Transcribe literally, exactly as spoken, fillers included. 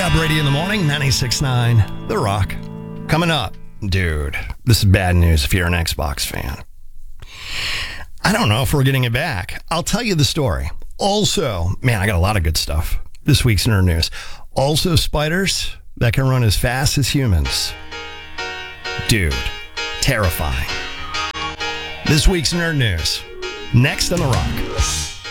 Up Brady in the morning, ninety-six point nine, The Rock. Coming up, dude, this is bad news if you're an Xbox fan. I don't know if we're getting it back. I'll tell you the story. Also, man, I got a lot of good stuff this week's Nerd News. Also, spiders that can run as fast as humans. Dude, terrifying. This week's Nerd News. Next on The Rock.